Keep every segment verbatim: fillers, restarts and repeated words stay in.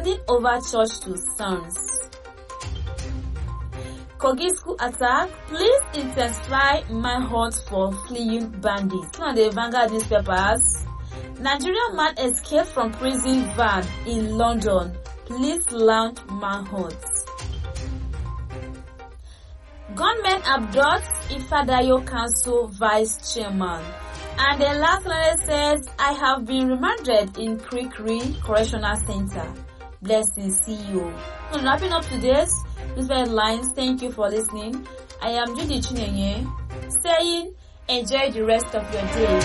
handing over church to sons. Kogi school attack, police intensify manhunt for fleeing bandits. Now the Vanguard newspapers. Nigerian man escaped from prison van in London. Police launch manhunt. Gunmen abduct Ifadayo Council vice chairman. And the last letter says, I have been remanded in Krikri Correctional Center. Blessings, see you. So wrapping up today's newspaper headlines. Thank you for listening. I am Judy Chinenye, saying enjoy the rest of your day.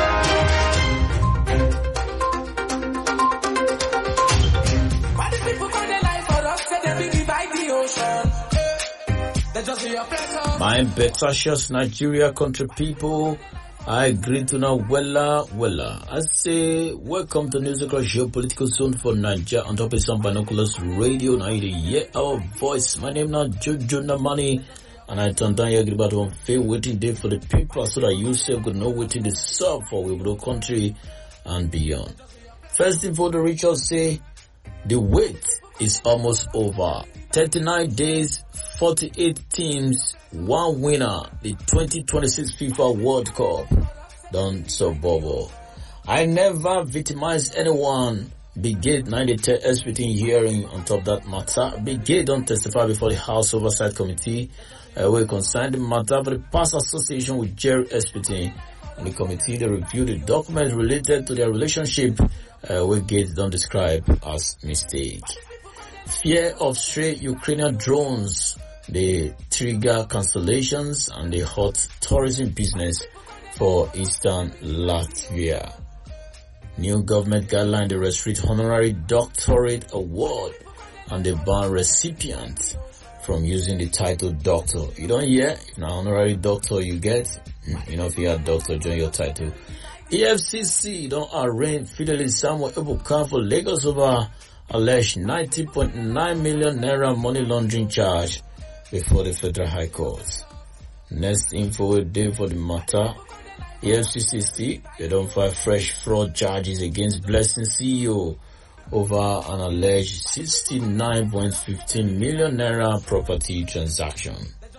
My Betasious Nigeria country people, I greet you now, wella, wella. I say, welcome to News Across Geopolitical Zone for Nigeria on top of some binoculars radio. Now you hear our voice. My name now Jojo Namani, and I turn down your about one fair waiting day for the people so that you say could know waiting the serve for the country and beyond. First thing for the ritual say, the wait is almost over. thirty-nine days, forty-eight teams, one winner, the twenty twenty-six FIFA World Cup. Don't so bubble. I never victimize anyone. Brigade ninety-third S P T hearing on top of that matter. Brigade don't testify before the House Oversight Committee. Uh, we concerned the matter for the past association with Jerry S P T. And the committee, they reviewed the documents related to their relationship. Uh, we Brigade don't describe as mistake. Fear of stray Ukrainian drones, the trigger cancellations and the hot tourism business for Eastern Latvia. New government guideline to restrict honorary doctorate award and the ban recipients from using the title doctor. You don't hear? If not honorary doctor you get, you know if you are doctor, join your title. E F C C don't arraign Fidelis Samuel Ebuka for Lagos over alleged ninety point nine million naira money laundering charge before the Federal High Court. Next info day for the matter. E F C C, they don't file fresh fraud charges against Blessing C E O over an alleged sixty-nine point one five million naira property transaction.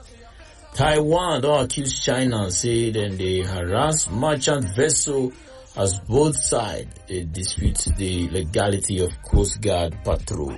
Taiwan don't accuse China and say then they harass merchant vessel as both sides they dispute the legality of Coast Guard patrol.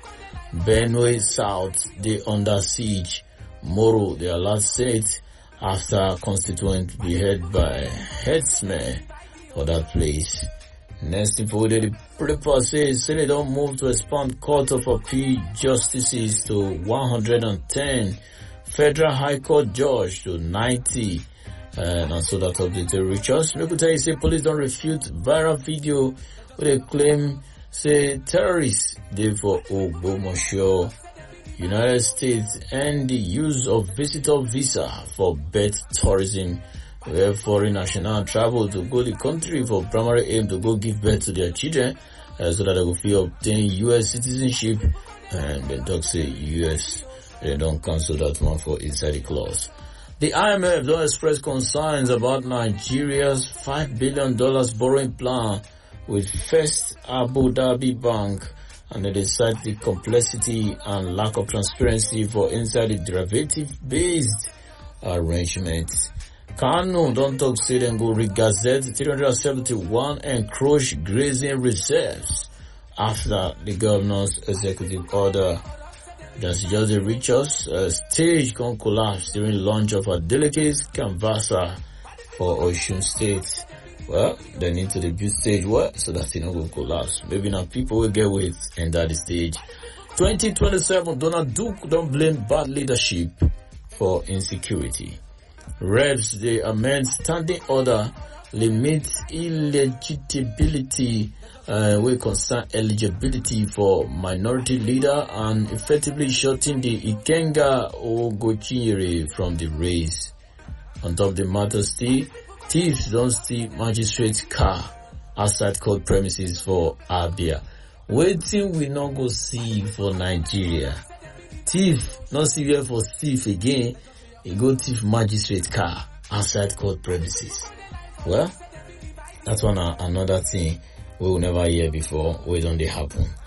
Benue South they under siege. Moro they are last set after constituent be head by headsman for that place. Next info the paper says Senate don't move to expand Court of Appeal justices to one hundred ten, Federal High Court judge to ninety. And also that updated Richards. Look at you say police don't refute viral video where they claim say terrorists they for Ogbomosho. United States and the use of visitor visa for birth tourism, where foreign national travel to go the country for primary aim to go give birth to their children, uh, so that they will feel obtain U S citizenship, and then talk say U S they don't cancel that one for inside the clause. The I M F don't express concerns about Nigeria's five billion dollars borrowing plan with First Abu Dhabi Bank, and they cite the complexity and lack of transparency for inside the derivative-based arrangements. Kanu don't talk say them go regazette three hundred seventy-one encroach grazing reserves after the governor's executive order. That's just the richest uh, stage can collapse during launch of a delicate canvasser for Osun State. Well, they need to debut stage what so that it not will collapse. Maybe now people will get with and that stage. twenty twenty-seven, Donald Duke don't blame bad leadership for insecurity. Revs they amend standing order limits illegibility uh, will concern eligibility for minority leader and effectively shutting the Ikenga Ogochinyere from the race. On top of the matter still, thieves don't steal magistrate's car outside court premises for Abia. Waiting we not go see for Nigeria. Thief not see here for thief again. He go thief magistrate car outside court premises. Well, that's one uh, another thing we will never hear before. We don't they happen.